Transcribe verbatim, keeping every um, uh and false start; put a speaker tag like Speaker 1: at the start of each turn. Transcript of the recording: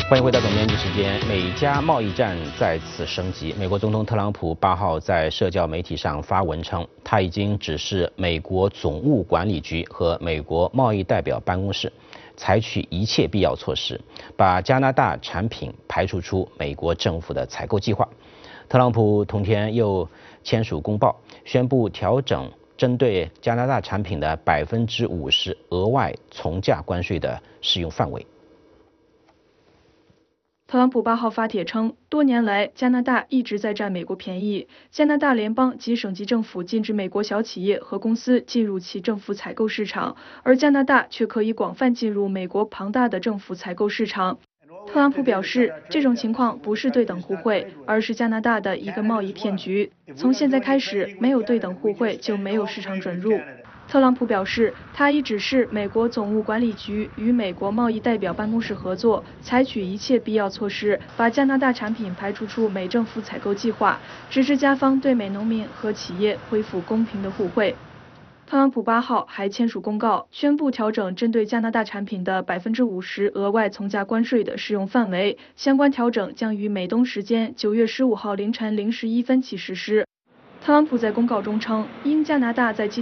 Speaker 1: 欢迎回到总编辑时间。美加贸易战再次升级。美国总统特朗普八号在社交媒体上发文称，他已经指示美国总务管理局和美国贸易代表办公室采取一切必要措施，把加拿大产品排除出美国政府的采购计划。特朗普同天又签署公报，宣布调整针对加拿大产品的百分之五十额外从价关税的适用范围。
Speaker 2: 特朗普八号发帖称，多年来加拿大一直在占美国便宜，加拿大联邦及省级政府禁止美国小企业和公司进入其政府采购市场，而加拿大却可以广泛进入美国庞大的政府采购市场。特朗普表示，这种情况不是对等互惠，而是加拿大的一个贸易骗局。从现在开始，没有对等互惠就没有市场准入。特朗普表示，他已指示美国总务管理局与美国贸易代表办公室合作，采取一切必要措施，把加拿大产品排除出美政府采购计划，直至加方对美农民和企业恢复公平的互惠。特朗普八号还签署公告，宣布调整针对加拿大产品的百分之五十额外从价关税的适用范围，相关调整将于美东时间九月十五号凌晨零时一分起实施。特朗普在公告中称，因加拿大在